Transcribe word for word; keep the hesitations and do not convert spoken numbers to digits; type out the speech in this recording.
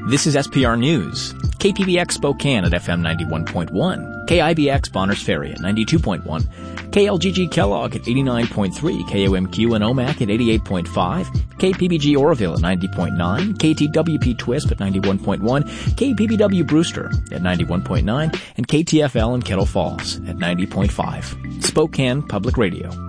This is S P R News. K P B X Spokane at F M ninety-one point one. K I B X Bonners Ferry at ninety-two point one. K L G G Kellogg at eighty-nine point three. K O M Q and O M A C at eighty-eight point five. K P B G Oroville at ninety point nine. K T W P Twisp at ninety-one point one. K P B W Brewster at ninety-one point nine. And K T F L in Kettle Falls at ninety point five. Spokane Public Radio.